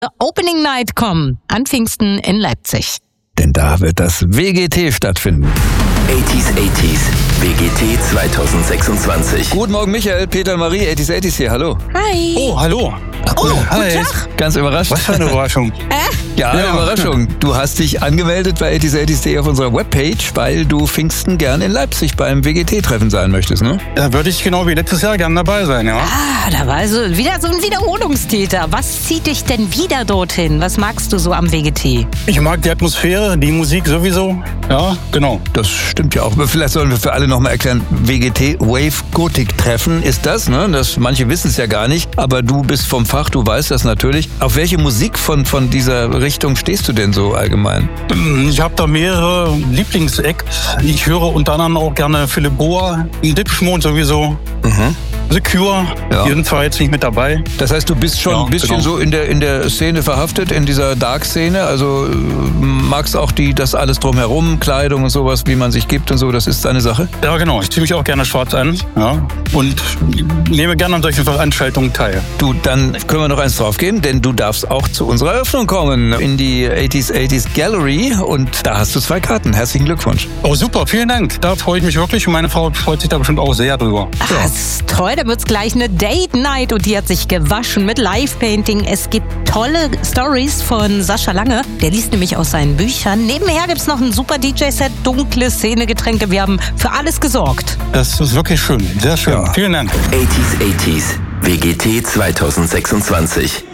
Opening Night kommen an Pfingsten in Leipzig. Denn da wird das WGT stattfinden. 80s, WGT 2026. Guten Morgen, Michael, Peter, Marie, 80s hier, hallo. Hi. Oh, hallo. Oh, Hi. guten Tag. Ganz überrascht. Was für eine Überraschung. Ja, Ja. Überraschung. Du hast dich angemeldet bei 80s.de auf unserer Webpage, weil du Pfingsten gern in Leipzig beim WGT-Treffen sein möchtest, ne? Da würde ich genau wie letztes Jahr gern dabei sein, ja. Da war also wieder so ein Wiederholungstäter. Was zieht dich denn wieder dorthin? Was magst du so am WGT? Ich mag die Atmosphäre, die Musik sowieso. Ja, genau. Das stimmt ja auch. Aber vielleicht sollen wir für alle nochmal erklären, WGT, Wave Gothic Treffen ist das, ne? Manche wissen es ja gar nicht, aber du bist vom Fach, du weißt das natürlich. Auf welche Musik von dieser Richtung stehst du denn so allgemein? Ich habe da mehrere Lieblingsacts. Ich höre unter anderem auch gerne Philipp Boa, Depeche Mode sowieso. The Cure, Ja. jedenfalls nicht mit dabei. Das heißt, du bist schon Ja, ein bisschen genau. so in der Szene verhaftet, in dieser Dark-Szene, also magst auch das alles drumherum, Kleidung und sowas, wie man sich gibt und so, das ist deine Sache? Ja, genau. Ich ziehe mich auch gerne schwarz an. Ja. Und nehme gerne an solchen Veranstaltungen teil. Du, dann können wir noch eins draufgeben, denn du darfst auch zu unserer Eröffnung kommen in die 80s Gallery und da hast du 2 Karten. Herzlichen Glückwunsch. Oh, super. Vielen Dank. Da freue ich mich wirklich und meine Frau freut sich da bestimmt auch sehr drüber. Das ist toll, da wird's gleich eine Date Night und die hat sich gewaschen mit Live-Painting. Es gibt tolle Stories von Sascha Lange, der liest nämlich aus seinen Büchern. Nebenher gibt's noch ein super DJ-Set, dunkle Szenegetränke. Wir haben für alles gesorgt. Das ist wirklich schön. Sehr schön. Ja. Vielen Dank. 80s, WGT 2026.